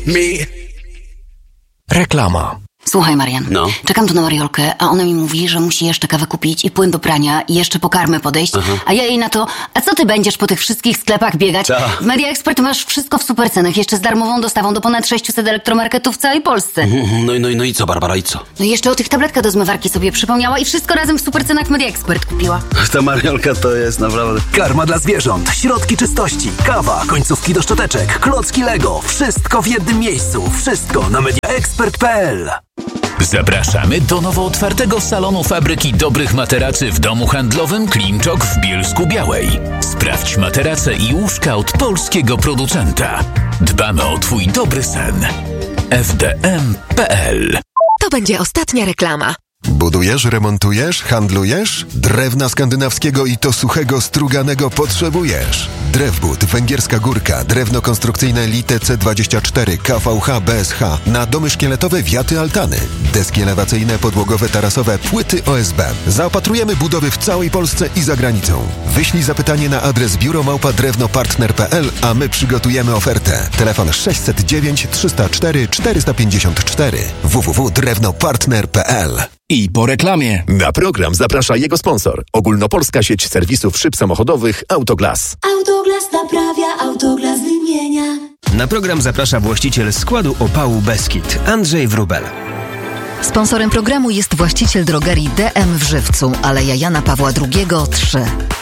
Reklama. Słuchaj, Marian, No. czekam tu na Mariolkę, a ona mi mówi, że musi jeszcze kawę kupić i płyn do prania i jeszcze po karmę podejść, a ja jej na to, a co ty będziesz po tych wszystkich sklepach biegać? W Media Expert masz wszystko w super cenach, jeszcze z darmową dostawą do ponad 600 elektromarketów w całej Polsce. No i co, Barbara, i co? No i jeszcze o tych tabletkach do zmywarki sobie przypomniała i wszystko razem w super cenach w Media Expert kupiła. Ta Mariolka to jest naprawdę... Karma dla zwierząt, środki czystości, kawa, końcówki do szczoteczek, klocki Lego. Wszystko w jednym miejscu. Wszystko na mediaexpert.pl. Zapraszamy do nowo otwartego salonu fabryki dobrych materacy w domu handlowym Klimczok w Bielsku-Białej. Sprawdź materace i łóżka od polskiego producenta. Dbamy o Twój dobry sen. fdm.pl. To będzie ostatnia reklama. Budujesz, remontujesz, handlujesz? Drewna skandynawskiego i to suchego, struganego potrzebujesz. Drewbud, Węgierska Górka, drewno konstrukcyjne Lite C24, KVH, BSH, na domy szkieletowe, wiaty, altany, deski elewacyjne, podłogowe, tarasowe, płyty OSB. Zaopatrujemy budowy w całej Polsce i za granicą. Wyślij zapytanie na adres biuro@drewnopartner.pl, a my przygotujemy ofertę. Telefon 609 304 454 www.drewnopartner.pl. I po reklamie. Na program zaprasza jego sponsor. Ogólnopolska sieć serwisów szyb samochodowych Autoglas. Autoglas naprawia, Autoglas wymienia. Na program zaprasza właściciel składu opału Beskid, Andrzej Wróbel. Sponsorem programu jest właściciel drogerii DM w Żywcu, Aleja Jana Pawła II 3.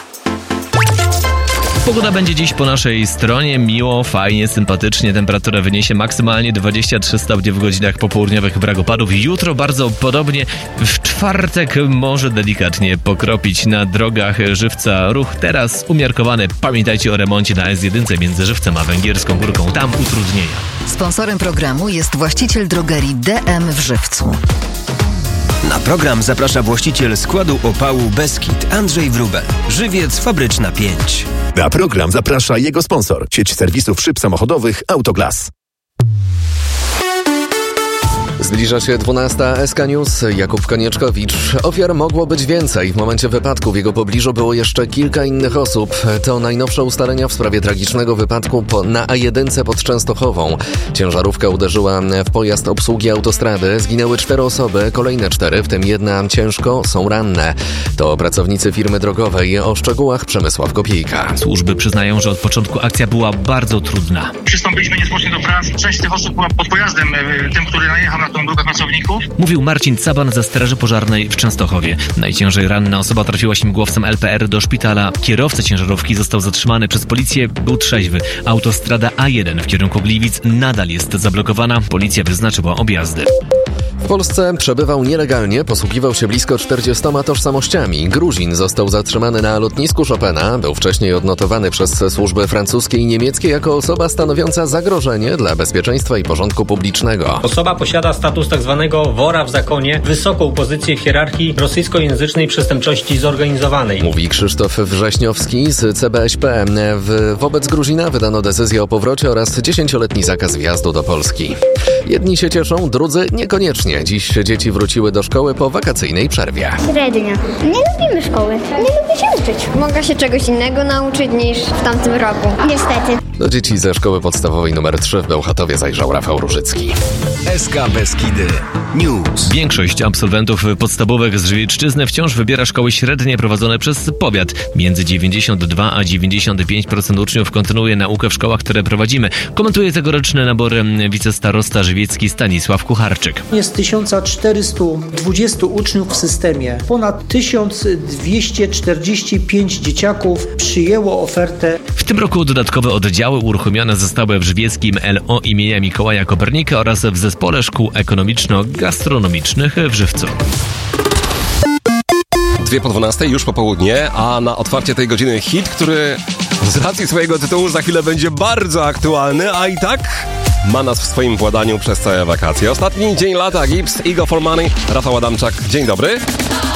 Pogoda będzie dziś po naszej stronie. Miło, fajnie, sympatycznie. Temperatura wyniesie maksymalnie 23 stopnie w godzinach popołudniowych, brak opadów. Jutro bardzo podobnie. W czwartek może delikatnie pokropić na drogach Żywca ruch. Teraz umiarkowany. Pamiętajcie o remoncie na S1 między Żywcem a Węgierską Górką. Tam utrudnienia. Sponsorem programu jest właściciel drogerii DM w Żywcu. Na program zaprasza właściciel składu opału Beskid, Andrzej Wróbel. Żywiec Fabryczna 5. Na program zaprasza jego sponsor. Sieć serwisów szyb samochodowych Autoglas. Zbliża się 12. SK News. Jakub Konieczkowicz. Ofiar mogło być więcej. W momencie wypadku w jego pobliżu było jeszcze kilka innych osób. To najnowsze ustalenia w sprawie tragicznego wypadku na A1 pod Częstochową. Ciężarówka uderzyła w pojazd obsługi autostrady. Zginęły 4 osoby, kolejne 4, w tym jedna ciężko, są ranne. To pracownicy firmy drogowej. O szczegółach Przemysław Kopiejka. Służby przyznają, że od początku akcja była bardzo trudna. Przystąpiliśmy niezwłocznie do prac. Część z tych osób była pod pojazdem, tym, który najechał na tą grupę pracowników. Mówił Marcin Caban ze Straży Pożarnej w Częstochowie. Najciężej ranna osoba trafiła śmigłowcem LPR do szpitala. Kierowca ciężarówki został zatrzymany przez policję, był trzeźwy. Autostrada A1 w kierunku Gliwic nadal jest zablokowana. Policja wyznaczyła objazdy. W Polsce przebywał nielegalnie, posługiwał się blisko 40 tożsamościami. Gruzin został zatrzymany na lotnisku Chopina. Był wcześniej odnotowany przez służby francuskie i niemieckie jako osoba stanowiąca zagrożenie dla bezpieczeństwa i porządku publicznego. Osoba posiada status tzw. wora w zakonie, wysoką pozycję w hierarchii rosyjskojęzycznej przestępczości zorganizowanej. Mówi Krzysztof Wrześniowski z CBŚP. Wobec Gruzina wydano decyzję o powrocie oraz 10-letni zakaz wjazdu do Polski. Jedni się cieszą, drudzy niekoniecznie. Dziś dzieci wróciły do szkoły po wakacyjnej przerwie. Średnio. Nie lubimy szkoły. Nie lubię się uczyć. Mogę się czegoś innego nauczyć niż w tamtym roku. Niestety. Do dzieci ze szkoły podstawowej nr 3 w Bełchatowie zajrzał Rafał Różycki. SK Beskidy News. Większość absolwentów podstawówek z Żywiecczyzny wciąż wybiera szkoły średnie prowadzone przez powiat. Między 92 a 95% uczniów kontynuuje naukę w szkołach, które prowadzimy. Komentuje tegoroczny nabor wicestarosta żywiecki Stanisław Kucharczyk. Jest 1420 uczniów w systemie. Ponad 1245 dzieciaków przyjęło ofertę. W tym roku dodatkowe oddziały uruchomione zostały w żywieckim LO imienia Mikołaja Kopernika oraz w Zespole Szkół Ekonomiczno-Gastronomicznych w Żywcu. 2:12, już po południe, a na otwarcie tej godziny hit, który z racji swojego tytułu za chwilę będzie bardzo aktualny, a i tak ma nas w swoim władaniu przez całe wakacje. Ostatni dzień lata, Gibbs, Ego for Money, Rafał Adamczak, dzień dobry.